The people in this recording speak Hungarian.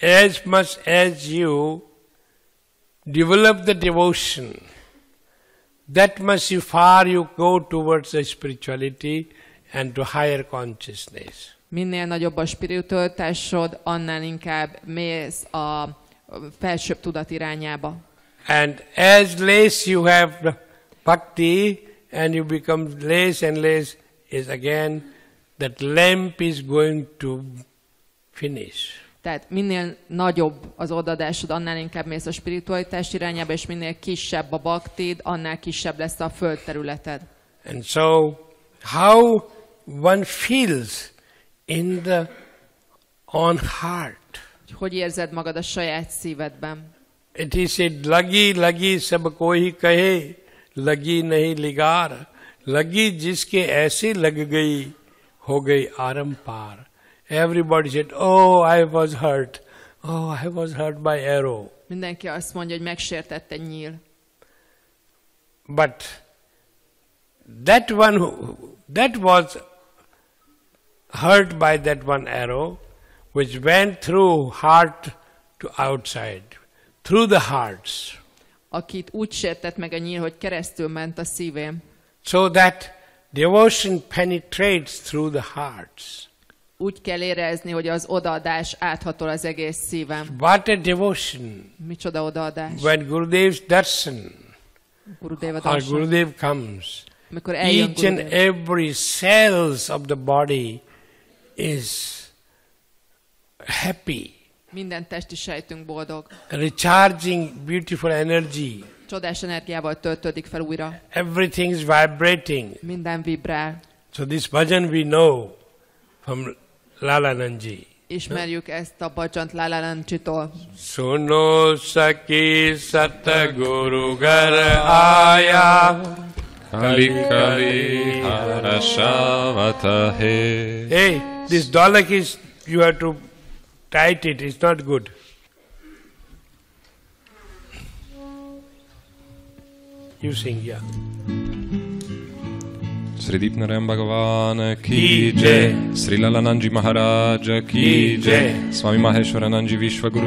as much as you develop the devotion, that much far you go towards the spirituality and to higher consciousness. Minél nagyobb a spiritualitásod, annál inkább mész a felsőbb tudat irányába. And as less you have the bhakti and you become less and less, is again that lamp is going to finish. Tehát minél nagyobb az odadásod, annál inkább mész a spiritualitás irányába, és minél kisebb a bhaktid, annál kisebb lesz a földterületed. And so, how one feels in the own heart. Hogy érzed magad a saját szívedben? It is said, lagi lagi sab koi kahe, lagi nahi ligar, lagi jiske aise lag gayi, ho gayi arampar. Everybody said, oh, I was hurt. Oh, I was hurt by arrow. Mindenki azt mondja, hogy megsértett egy nyíl. But that one that was hurt by that one arrow, which went through heart to outside, through the hearts. Akit úgy sértett meg a nyíl, hogy keresztül ment a szívén. So that devotion penetrates through the hearts. Úgy kell érezni, hogy az odaadás áthatol az egész szívem. What a devotion! Micsoda odaadás. When Gurudev's darshan Gurudeva or darshan. Gurudev comes, Amikor eljön each and Gurudev, every cells of the body is happy, minden testi sejtünk boldog. recharging beautiful energy. Csodás energiával töltődik fel újra. Everything is vibrating. Minden vibrál. So this bhajan we know from Lalanandji. Ismerjük ezt a bhajant Lalanandjitól. Suno saki satguru gar aya. Kali kali harashavatahe. Hey, this dalak is, you have to tight it, it's not good. You sing, yeah. Sri Deepnarayana Bhagavan ki jai, Sri Lalanandji Maharaj ki jai, Swami Maheshwaranandji Vishwaguru